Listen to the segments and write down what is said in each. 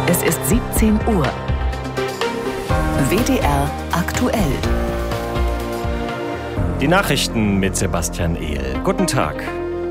Es ist 17 Uhr. WDR aktuell. Die Nachrichten mit Sebastian Ehl. Guten Tag.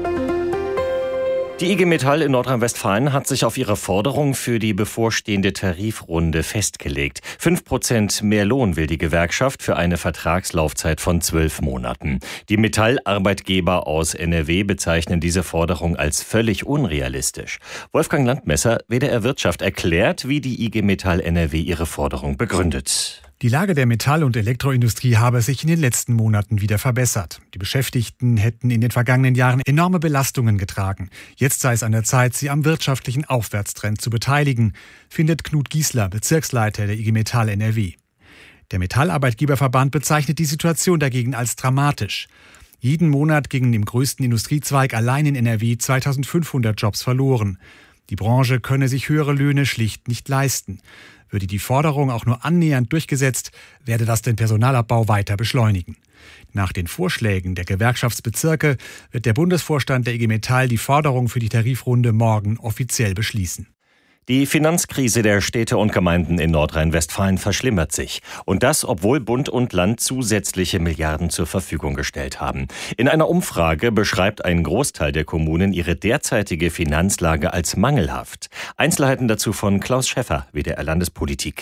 Die IG Metall in Nordrhein-Westfalen hat sich auf ihre Forderung für die bevorstehende Tarifrunde festgelegt. 5% mehr Lohn will die Gewerkschaft für eine Vertragslaufzeit von 12 Monaten. Die Metall-Arbeitgeber aus NRW bezeichnen diese Forderung als völlig unrealistisch. Wolfgang Landmesser, WDR Wirtschaft, erklärt, wie die IG Metall NRW ihre Forderung begründet. Die Lage der Metall- und Elektroindustrie habe sich in den letzten Monaten wieder verbessert. Die Beschäftigten hätten in den vergangenen Jahren enorme Belastungen getragen. Jetzt sei es an der Zeit, sie am wirtschaftlichen Aufwärtstrend zu beteiligen, findet Knut Giesler, Bezirksleiter der IG Metall NRW. Der Metallarbeitgeberverband bezeichnet die Situation dagegen als dramatisch. Jeden Monat gingen im größten Industriezweig allein in NRW 2500 Jobs verloren. Die Branche könne sich höhere Löhne schlicht nicht leisten. Würde die Forderung auch nur annähernd durchgesetzt, werde das den Personalabbau weiter beschleunigen. Nach den Vorschlägen der Gewerkschaftsbezirke wird der Bundesvorstand der IG Metall die Forderung für die Tarifrunde morgen offiziell beschließen. Die Finanzkrise der Städte und Gemeinden in Nordrhein-Westfalen verschlimmert sich. Und das, obwohl Bund und Land zusätzliche Milliarden zur Verfügung gestellt haben. In einer Umfrage beschreibt ein Großteil der Kommunen ihre derzeitige Finanzlage als mangelhaft. Einzelheiten dazu von Klaus Schäffer, WDR Landespolitik.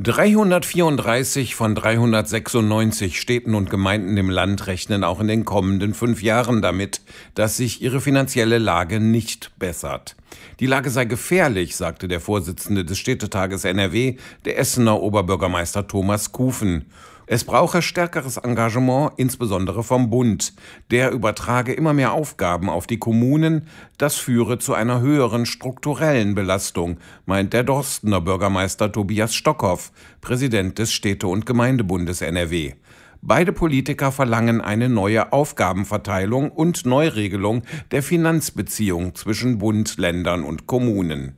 334 von 396 Städten und Gemeinden im Land rechnen auch in den kommenden 5 Jahren damit, dass sich ihre finanzielle Lage nicht bessert. Die Lage sei gefährlich, sagte der Vorsitzende des Städtetages NRW, der Essener Oberbürgermeister Thomas Kufen. Es brauche stärkeres Engagement, insbesondere vom Bund. Der übertrage immer mehr Aufgaben auf die Kommunen. Das führe zu einer höheren strukturellen Belastung, meint der Dorstener Bürgermeister Tobias Stockhoff, Präsident des Städte- und Gemeindebundes NRW. Beide Politiker verlangen eine neue Aufgabenverteilung und Neuregelung der Finanzbeziehung zwischen Bund, Ländern und Kommunen.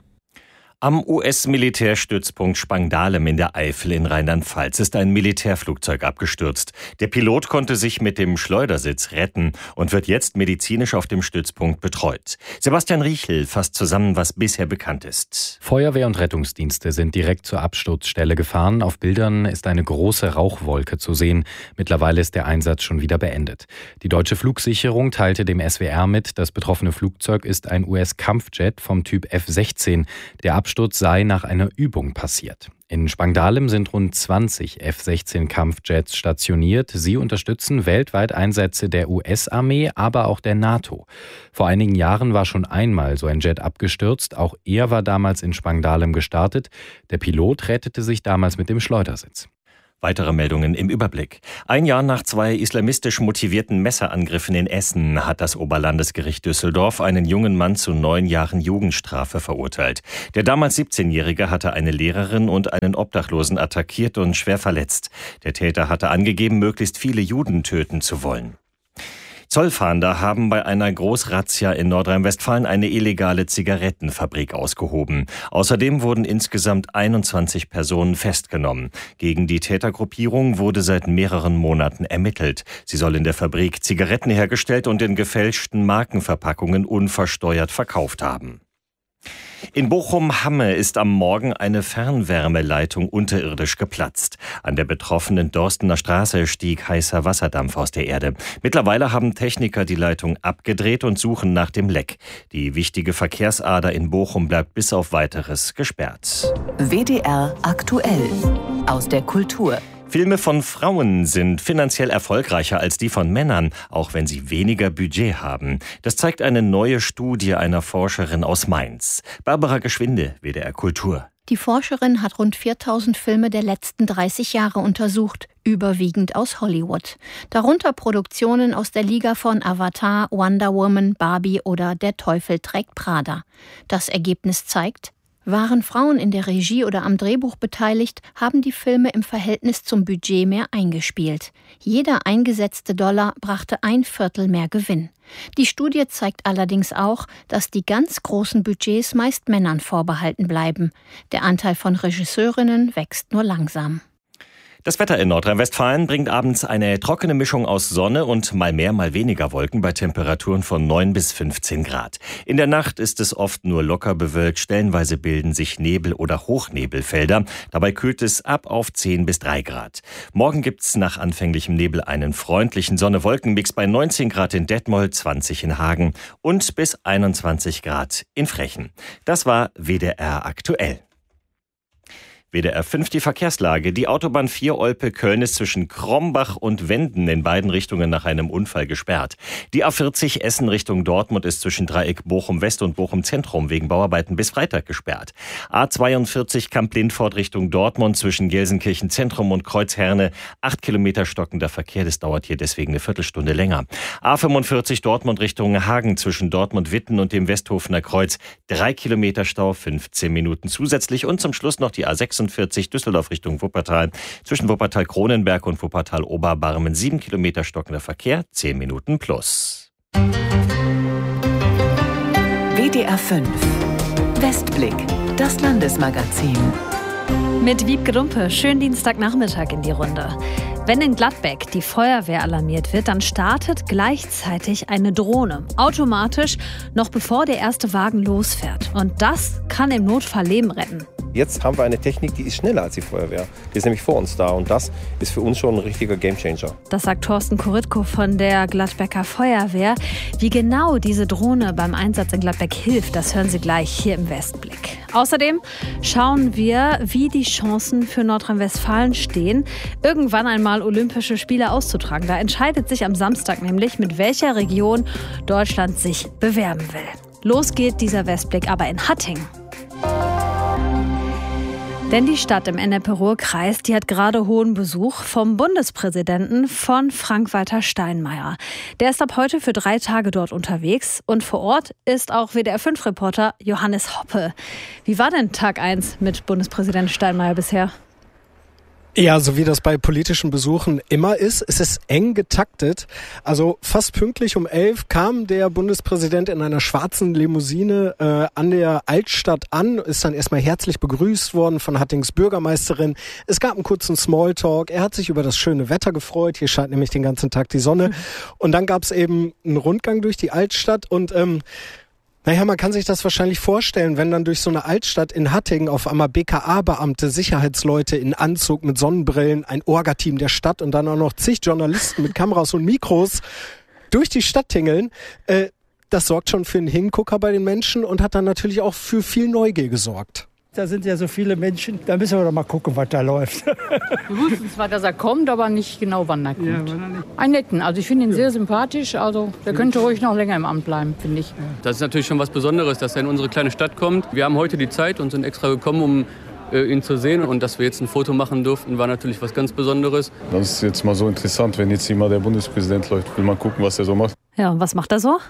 Am US-Militärstützpunkt Spangdahlem in der Eifel in Rheinland-Pfalz ist ein Militärflugzeug abgestürzt. Der Pilot konnte sich mit dem Schleudersitz retten und wird jetzt medizinisch auf dem Stützpunkt betreut. Sebastian Riechel fasst zusammen, was bisher bekannt ist. Feuerwehr und Rettungsdienste sind direkt zur Absturzstelle gefahren. Auf Bildern ist eine große Rauchwolke zu sehen. Mittlerweile ist der Einsatz schon wieder beendet. Die deutsche Flugsicherung teilte dem SWR mit, das betroffene Flugzeug ist ein US-Kampfjet vom Typ F-16. Der Absturz sei nach einer Übung passiert. In Spangdahlem sind rund 20 F-16-Kampfjets stationiert. Sie unterstützen weltweit Einsätze der US-Armee, aber auch der NATO. Vor einigen Jahren war schon einmal so ein Jet abgestürzt. Auch er war damals in Spangdahlem gestartet. Der Pilot rettete sich damals mit dem Schleudersitz. Weitere Meldungen im Überblick. Ein Jahr nach 2 islamistisch motivierten Messerangriffen in Essen hat das Oberlandesgericht Düsseldorf einen jungen Mann zu 9 Jahren Jugendstrafe verurteilt. Der damals 17-Jährige hatte eine Lehrerin und einen Obdachlosen attackiert und schwer verletzt. Der Täter hatte angegeben, möglichst viele Juden töten zu wollen. Zollfahnder haben bei einer Großrazzia in Nordrhein-Westfalen eine illegale Zigarettenfabrik ausgehoben. Außerdem wurden insgesamt 21 Personen festgenommen. Gegen die Tätergruppierung wurde seit mehreren Monaten ermittelt. Sie soll in der Fabrik Zigaretten hergestellt und in gefälschten Markenverpackungen unversteuert verkauft haben. In Bochum-Hamme ist am Morgen eine Fernwärmeleitung unterirdisch geplatzt. An der betroffenen Dorstener Straße stieg heißer Wasserdampf aus der Erde. Mittlerweile haben Techniker die Leitung abgedreht und suchen nach dem Leck. Die wichtige Verkehrsader in Bochum bleibt bis auf Weiteres gesperrt. WDR aktuell. Aus der Kultur. Filme von Frauen sind finanziell erfolgreicher als die von Männern, auch wenn sie weniger Budget haben. Das zeigt eine neue Studie einer Forscherin aus Mainz. Barbara Geschwinde, WDR Kultur. Die Forscherin hat rund 4000 Filme der letzten 30 Jahre untersucht, überwiegend aus Hollywood. Darunter Produktionen aus der Liga von Avatar, Wonder Woman, Barbie oder Der Teufel trägt Prada. Das Ergebnis zeigt: Waren Frauen in der Regie oder am Drehbuch beteiligt, haben die Filme im Verhältnis zum Budget mehr eingespielt. Jeder eingesetzte Dollar brachte 1/4 mehr Gewinn. Die Studie zeigt allerdings auch, dass die ganz großen Budgets meist Männern vorbehalten bleiben. Der Anteil von Regisseurinnen wächst nur langsam. Das Wetter in Nordrhein-Westfalen bringt abends eine trockene Mischung aus Sonne und mal mehr, mal weniger Wolken bei Temperaturen von 9 bis 15 Grad. In der Nacht ist es oft nur locker bewölkt, stellenweise bilden sich Nebel- oder Hochnebelfelder. Dabei kühlt es ab auf 10 bis 3 Grad. Morgen gibt's nach anfänglichem Nebel einen freundlichen Sonne-Wolken-Mix bei 19 Grad in Detmold, 20 in Hagen und bis 21 Grad in Frechen. Das war WDR aktuell. WDR 5 die Verkehrslage. Die Autobahn 4 Olpe-Köln ist zwischen Krombach und Wenden in beiden Richtungen nach einem Unfall gesperrt. Die A40 Essen Richtung Dortmund ist zwischen Dreieck Bochum-West und Bochum-Zentrum wegen Bauarbeiten bis Freitag gesperrt. A42 Kamp-Lindfort Richtung Dortmund zwischen Gelsenkirchen-Zentrum und Kreuzherne. 8 Kilometer stockender Verkehr, das dauert hier deswegen eine Viertelstunde länger. A45 Dortmund Richtung Hagen zwischen Dortmund-Witten und dem Westhofener Kreuz. 3 Kilometer Stau, 15 Minuten zusätzlich. Und zum Schluss noch die A46 Düsseldorf Richtung Wuppertal. Zwischen Wuppertal-Kronenberg und Wuppertal-Oberbarmen 7 Kilometer stockender Verkehr, 10 Minuten plus. WDR 5 Westblick, das Landesmagazin. Mit Wiebke Dumpe, schönen Dienstagnachmittag in die Runde. Wenn in Gladbeck die Feuerwehr alarmiert wird, dann startet gleichzeitig eine Drohne. Automatisch, noch bevor der erste Wagen losfährt. Und das kann im Notfall Leben retten. Jetzt haben wir eine Technik, die ist schneller als die Feuerwehr. Die ist nämlich vor uns da und das ist für uns schon ein richtiger Gamechanger. Das sagt Thorsten Koritko von der Gladbecker Feuerwehr. Wie genau diese Drohne beim Einsatz in Gladbeck hilft, das hören Sie gleich hier im Westblick. Außerdem schauen wir, wie die Chancen für Nordrhein-Westfalen stehen, irgendwann einmal Olympische Spiele auszutragen. Da entscheidet sich am Samstag nämlich, mit welcher Region Deutschland sich bewerben will. Los geht dieser Westblick aber in Hattingen. Denn die Stadt im Ennepe-Ruhr-Kreis, die hat gerade hohen Besuch vom Bundespräsidenten, von Frank-Walter Steinmeier. Der ist ab heute für 3 Tage dort unterwegs und vor Ort ist auch WDR-5-Reporter Johannes Hoppe. Wie war denn Tag 1 mit Bundespräsident Steinmeier bisher? Ja, so wie das bei politischen Besuchen immer ist, es ist eng getaktet. Also fast pünktlich um 11 kam der Bundespräsident in einer schwarzen Limousine an der Altstadt an, ist dann erstmal herzlich begrüßt worden von Hattings Bürgermeisterin. Es gab einen kurzen Smalltalk, er hat sich über das schöne Wetter gefreut, hier scheint nämlich den ganzen Tag die Sonne. Und dann gab es eben einen Rundgang durch die Altstadt und naja, man kann sich das wahrscheinlich vorstellen, wenn dann durch so eine Altstadt in Hattingen auf einmal BKA-Beamte, Sicherheitsleute in Anzug mit Sonnenbrillen, ein Orga-Team der Stadt und dann auch noch zig Journalisten mit Kameras und Mikros durch die Stadt tingeln. Das sorgt schon für einen Hingucker bei den Menschen und hat dann natürlich auch für viel Neugier gesorgt. Da sind ja so viele Menschen, da müssen wir doch mal gucken, was da läuft. Wir wussten zwar, dass er kommt, aber nicht genau, wann er kommt. Ja, einen netten, also ich finde ihn sehr sympathisch, also der könnte ruhig noch länger im Amt bleiben, finde ich. Das ist natürlich schon was Besonderes, dass er in unsere kleine Stadt kommt. Wir haben heute die Zeit und sind extra gekommen, um ihn zu sehen. Und dass wir jetzt ein Foto machen durften, war natürlich was ganz Besonderes. Das ist jetzt mal so interessant, wenn jetzt immer der Bundespräsident läuft, will man gucken, was er so macht. Ja, und was macht er so?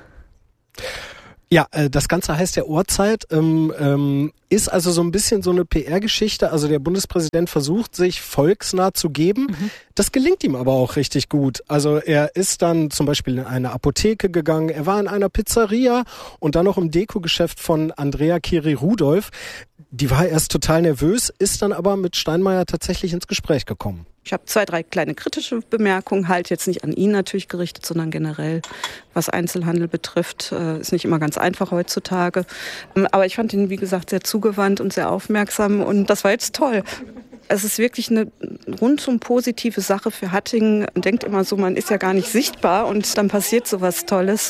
Ja, das Ganze heißt ja Ohrzeit, ist also so ein bisschen so eine PR-Geschichte. Also der Bundespräsident versucht, sich volksnah zu geben. Mhm. Das gelingt ihm aber auch richtig gut. Also er ist dann zum Beispiel in eine Apotheke gegangen, er war in einer Pizzeria und dann noch im Dekogeschäft von Andrea Kiri-Rudolph. Die war erst total nervös, ist dann aber mit Steinmeier tatsächlich ins Gespräch gekommen. Ich habe 2, 3 kleine kritische Bemerkungen, halt jetzt nicht an ihn natürlich gerichtet, sondern generell, was Einzelhandel betrifft. Ist nicht immer ganz einfach heutzutage. Aber ich fand ihn, wie gesagt, sehr zugewandt und sehr aufmerksam und das war jetzt toll. Es ist wirklich eine rundum positive Sache für Hattingen. Man denkt immer so, man ist ja gar nicht sichtbar und dann passiert sowas Tolles.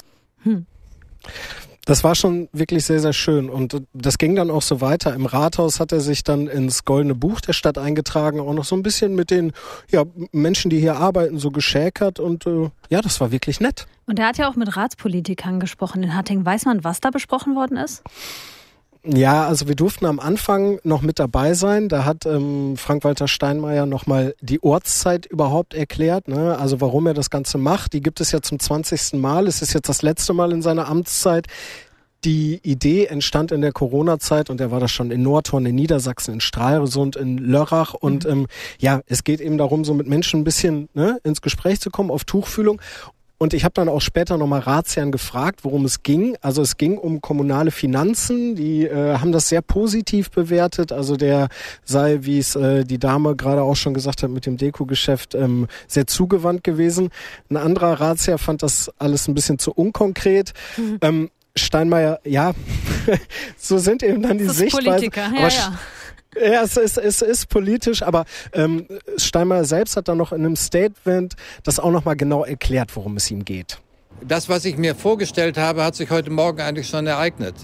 Das war schon wirklich sehr, sehr schön und das ging dann auch so weiter. Im Rathaus hat er sich dann ins Goldene Buch der Stadt eingetragen, auch noch so ein bisschen mit den Menschen, die hier arbeiten, so geschäkert und das war wirklich nett. Und er hat ja auch mit Ratspolitikern gesprochen in Hattingen. Weiß man, was da besprochen worden ist? Ja, also wir durften am Anfang noch mit dabei sein. Da hat Frank-Walter Steinmeier nochmal die Ortszeit überhaupt erklärt, ne? Also warum er das Ganze macht. Die gibt es ja zum 20. Mal. Es ist jetzt das letzte Mal in seiner Amtszeit. Die Idee entstand in der Corona-Zeit und er war das schon in Nordhorn, in Niedersachsen, in Stralsund, in Lörrach. Und es geht eben darum, so mit Menschen ein bisschen ins Gespräch zu kommen, auf Tuchfühlung. Und ich habe dann auch später nochmal Ratsherren gefragt, worum es ging. Also es ging um kommunale Finanzen. Die haben das sehr positiv bewertet. Also der sei, wie es die Dame gerade auch schon gesagt hat, mit dem Deko-Geschäft sehr zugewandt gewesen. Ein anderer Ratsherr fand das alles ein bisschen zu unkonkret. Steinmeier, ja, so sind eben dann die Sichtweisen. Politiker, ja. Ja, es ist politisch, aber Steinmeier selbst hat dann noch in einem Statement das auch nochmal genau erklärt, worum es ihm geht. Das, was ich mir vorgestellt habe, hat sich heute Morgen eigentlich schon ereignet.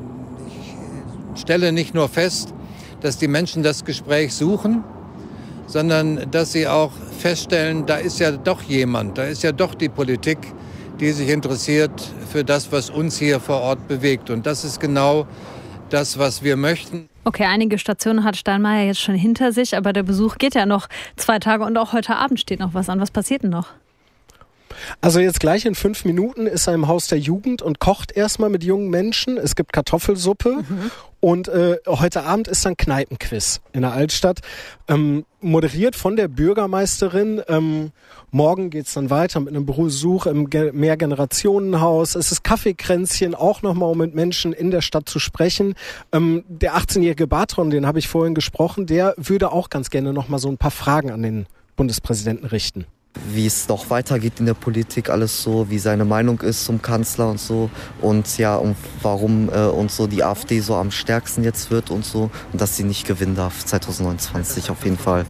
Ich stelle nicht nur fest, dass die Menschen das Gespräch suchen, sondern dass sie auch feststellen, da ist ja doch jemand, da ist ja doch die Politik, die sich interessiert für das, was uns hier vor Ort bewegt. Und das ist genau das, was wir möchten. Okay, einige Stationen hat Steinmeier jetzt schon hinter sich, aber der Besuch geht ja noch 2 Tage und auch heute Abend steht noch was an. Was passiert denn noch? Also jetzt gleich in 5 Minuten ist er im Haus der Jugend und kocht erstmal mit jungen Menschen. Es gibt Kartoffelsuppe und heute Abend ist dann Kneipenquiz in der Altstadt. Moderiert von der Bürgermeisterin. Morgen geht's dann weiter mit einem Besuch im Mehrgenerationenhaus. Es ist Kaffeekränzchen, auch nochmal, um mit Menschen in der Stadt zu sprechen. Der 18-jährige Bartron, den habe ich vorhin gesprochen, der würde auch ganz gerne nochmal so ein paar Fragen an den Bundespräsidenten richten. Wie es noch weitergeht in der Politik, alles so, wie seine Meinung ist zum Kanzler und so und ja, und warum und so die AfD so am stärksten jetzt wird und so und dass sie nicht gewinnen darf 2029 auf jeden Fall.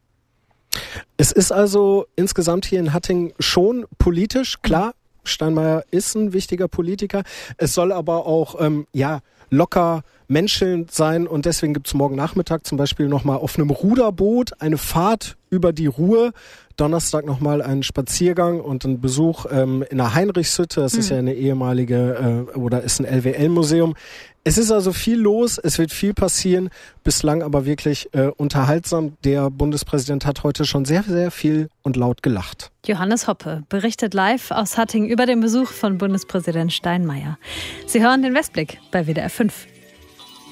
Es ist also insgesamt hier in Hattingen schon politisch, klar, Steinmeier ist ein wichtiger Politiker, es soll aber auch locker menschelnd sein und deswegen gibt es morgen Nachmittag zum Beispiel nochmal auf einem Ruderboot eine Fahrt über die Ruhr, Donnerstag nochmal einen Spaziergang und einen Besuch in der Heinrichshütte, das ist ja eine ehemalige oder ist ein LWL-Museum. Es ist also viel los, es wird viel passieren, bislang aber wirklich unterhaltsam. Der Bundespräsident hat heute schon sehr, sehr viel und laut gelacht. Johannes Hoppe berichtet live aus Hattingen über den Besuch von Bundespräsident Steinmeier. Sie hören den Westblick bei WDR 5.